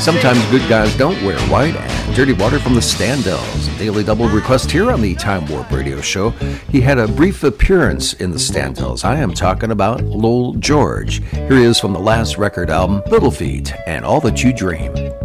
Sometimes Good Guys Don't Wear White and Dirty Water from the Standells. Daily double request here on the Time Warp Radio Show. He had a brief appearance in the Standells. I am talking about Lowell George. Here he is from the last record album, Little Feat and All That You Dream.